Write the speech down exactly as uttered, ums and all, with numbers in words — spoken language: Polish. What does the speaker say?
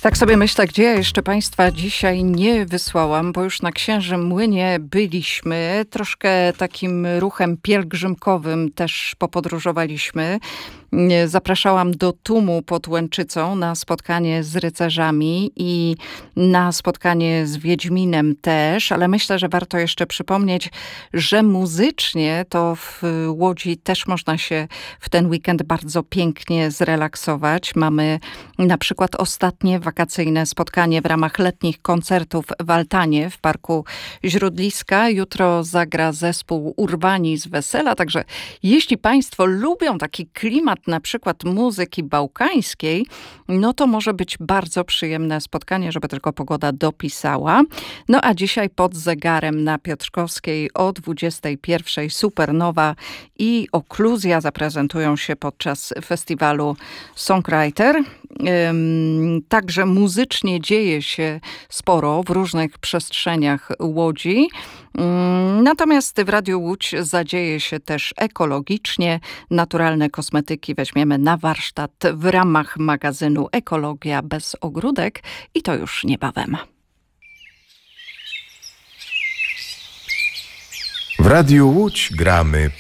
Tak sobie myślę, gdzie ja jeszcze Państwa dzisiaj nie wysłałam, bo już na Księżym Młynie byliśmy. Troszkę takim ruchem pielgrzymkowym też popodróżowaliśmy. Zapraszałam do Tumu pod Łęczycą na spotkanie z rycerzami i na spotkanie z Wiedźminem też, ale myślę, że warto jeszcze przypomnieć, że muzycznie to w Łodzi też można się w ten weekend bardzo pięknie zrelaksować. Mamy na przykład ostatnie wakacyjne spotkanie w ramach letnich koncertów w Altanie w Parku Źródliska. Jutro zagra zespół Urbani z Wesela, także jeśli Państwo lubią taki klimat na przykład muzyki bałkańskiej, no to może być bardzo przyjemne spotkanie, żeby tylko pogoda dopisała. No a dzisiaj pod zegarem na Piotrkowskiej o dwudziestej pierwszej Supernowa i Okluzja zaprezentują się podczas festiwalu Songwriter. Także muzycznie dzieje się sporo w różnych przestrzeniach Łodzi. Natomiast w Radiu Łódź zadzieje się też ekologicznie. Naturalne kosmetyki weźmiemy na warsztat w ramach magazynu Ekologia bez ogródek i to już niebawem. W Radiu Łódź gramy